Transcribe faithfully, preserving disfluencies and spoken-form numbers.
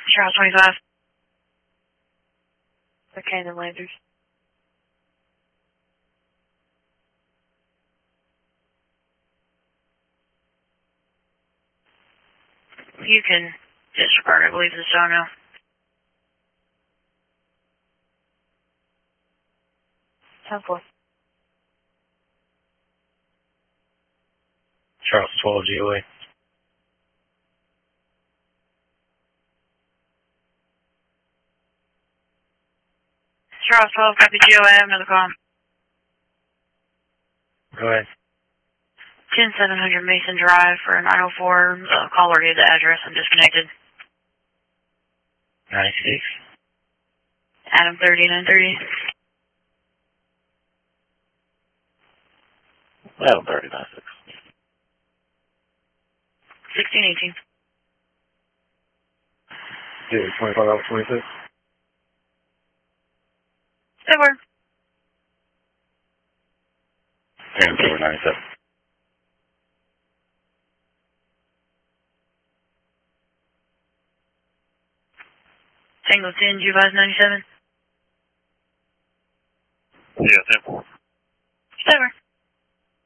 Charles twenty-five. Okay, the Landers. You can disregard, I believe, the sono. ten four. Charles twelve G O A. Charles twelve, copy G O A, I have another call. Go ahead. ten seven hundred Mason Drive for nine oh four. Uh, caller gave the address. I'm disconnected. ninety-six. Adam thirty, nine thirty. Adam thirty, ninety-six. sixteen eighteen. Yeah, twenty-five hours, twenty-six. That work. Adam thirty, ninety-seven. Tango ten, Juvice ninety-seven. Yeah, ten four. That work.